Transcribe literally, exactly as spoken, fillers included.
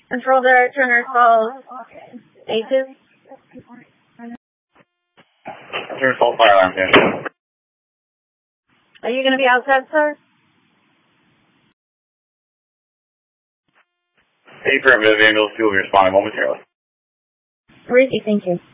Controller, Turner calls A two. Turner calls fire alarm, yeah. Are you going to be outside, sir? A for ambulance, fuel, responding momentarily. Ricky, thank you.